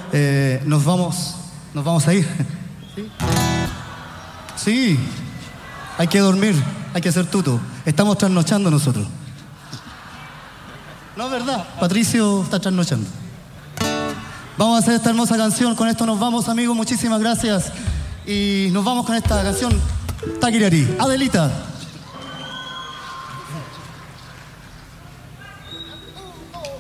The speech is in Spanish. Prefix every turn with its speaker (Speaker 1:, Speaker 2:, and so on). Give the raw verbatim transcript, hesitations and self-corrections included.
Speaker 1: eh, nos vamos, nos vamos a ir. ¿Sí? Sí, hay que dormir, hay que hacer tuto. Estamos trasnochando nosotros. No es verdad, Patricio está trasnochando. Vamos a hacer esta hermosa canción, con esto nos vamos, amigos, muchísimas gracias. Y nos vamos con esta canción, Taquirari. Adelita.